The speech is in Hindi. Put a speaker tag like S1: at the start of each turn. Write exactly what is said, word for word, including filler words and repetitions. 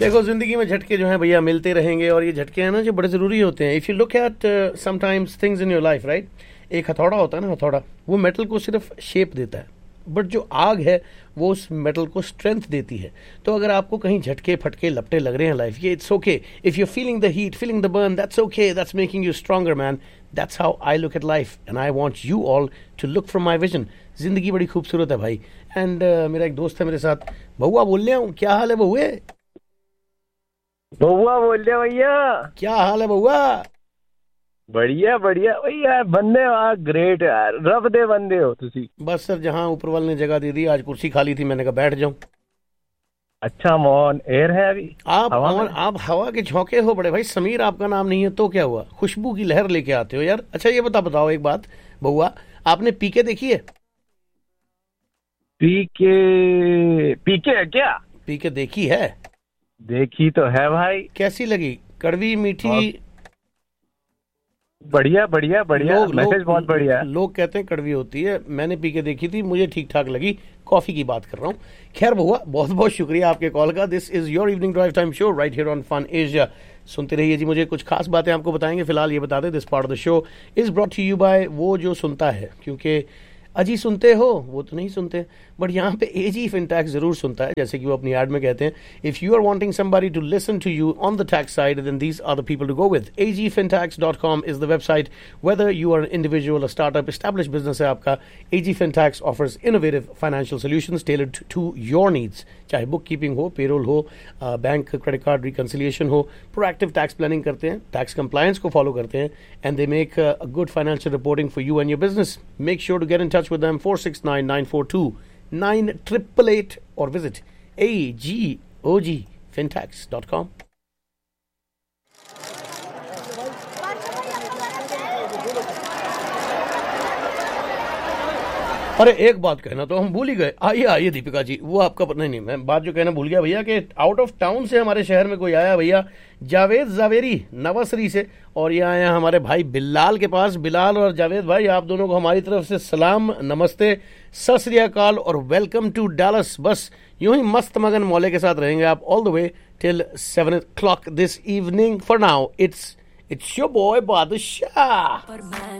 S1: देखो जिंदगी में झटके जो हैं भैया मिलते रहेंगे और ये झटके हैं ना जो बड़े जरूरी होते हैं. If you look at sometimes things in your life, right, एक हथौड़ा होता है ना, हथौड़ा वो मेटल को सिर्फ शेप देता है, बट जो आग है वो उस मेटल को स्ट्रेंथ देती है. तो अगर आपको कहीं झटके फटके लपटे लग रहे हैं लाइफ के, it's okay. If you feeling the heat, feeling the burn, that's okay. That's making you stronger man. That's how I look at life and I want you all to look from my vision. जिंदगी बड़ी खूबसूरत है भाई. एंड uh, मेरा एक दोस्त है मेरे साथ, बहुआ बोल रहा हूँ. क्या हाल है बहुए?
S2: बहुआ बोल रहे भैया.
S1: क्या हाल है बहुआ?
S2: बढ़िया बढ़िया भैया. बंदे यार ग्रेट यार, रब दे बंदे हो तुसी.
S1: बस सर, जहाँ ऊपर वाले ने जगह दे दी, आज कुर्सी खाली थी, मैंने कहा बैठ जाऊं.
S2: अच्छा मोहन एयर है अभी.
S1: आप
S2: हवा
S1: और आप हवा के झोंके हो बड़े भाई. समीर आपका नाम नहीं है तो क्या हुआ? खुशबू की लहर लेके आते हो यार. अच्छा ये बता बताओ एक बात बहुआ, आपने पीके देखी है?
S2: पीके पीके है क्या?
S1: पीके देखी है?
S2: देखी तो है भाई.
S1: कैसी लगी? कड़वी मीठी?
S2: बढ़िया बढ़िया बढ़िया.
S1: लोग
S2: मैसेज
S1: लोग
S2: बहुत बढ़िया है.
S1: लोग कहते हैं कड़वी होती है. मैंने पी के देखी थी, मुझे ठीक ठाक लगी. कॉफी की बात कर रहा हूँ. खैर बहुआ, बहुत बहुत शुक्रिया आपके कॉल का. This is your evening drive time show right here on fun Asia. सुनते रहिए जी. मुझे कुछ खास बातें आपको बताएंगे. फिलहाल ये बता दें, this part of the show is brought to you bye वो जो सुनता है, क्योंकि अजी सुनते हो वो तो नहीं सुनते, बट यहाँ पे एजी फिनटैक्स जरूर सुनता है, जैसे कि वो अपनी एड में कहते हैं. If you are wanting somebody to listen to you on the tax side, then these are the people to go with. A ji फिनटैक्स dot com is the website. Whether you are individual, startup, establish business है आपका, ए जी फिनटैक्स offers innovative financial solutions tailored to your needs. चाहे बुक कीपिंग हो, पेरोल हो, बैंक क्रेडिट कार्ड रिकंसिलिएशन हो, प्रोएक्टिव टैक्स प्लानिंग करते हैं, टैक्स कंप्लायंस को फॉलो करते हैं, and they make a good financial reporting for you and your business. Make sure to get in touch with them. Four six nine nine four two nine eight eight eight or visit A G O G fintax dot com. अरे एक बात कहना तो हम भूल ही गए. आइए आइए दीपिका जी, वो आपका नहीं नहीं मैं बात जो कहना भूल गया भैया कि आउट ऑफ टाउन से हमारे शहर में कोई आया भैया, जावेद जावेरी नवासरी से, और ये आए हैं हमारे भाई बिलाल के पास. बिलाल और जावेद भाई, आप दोनों को हमारी तरफ से सलाम, नमस्ते, सत श्री अकाल और वेलकम टू डैलस. बस यूं ही मस्त मगन मौले के साथ रहेंगे आप all the way till seven o'clock this evening. For now it's it's your boy बादशाह.